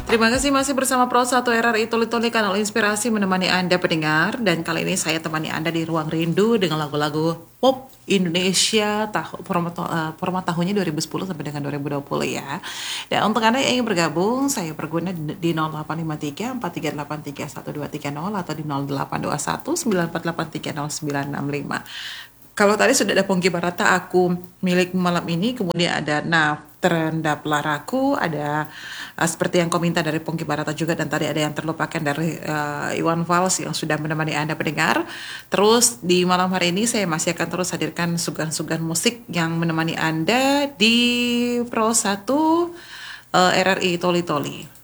Terima kasih masih bersama Pro 1 RRI Tuli-Tuli, kanal inspirasi menemani Anda pendengar. Dan kali ini saya temani Anda di Ruang Rindu dengan lagu-lagu pop Indonesia format tahunnya 2010 sampai dengan 2020 ya. Dan untuk Anda yang ingin bergabung, saya berguna di 0853 438 3130 atau di 0821 948 30965. Kalau tadi sudah ada Pongki Barata, aku milik malam ini, kemudian ada Terendap Laraku, ada seperti yang komentar dari Pongki Barata juga, dan tadi ada yang terlupakan dari Iwan Fals yang sudah menemani Anda pendengar. Terus di malam hari ini saya masih akan terus hadirkan sugan-sugan musik yang menemani Anda di Pro 1 RRI Toli-Toli.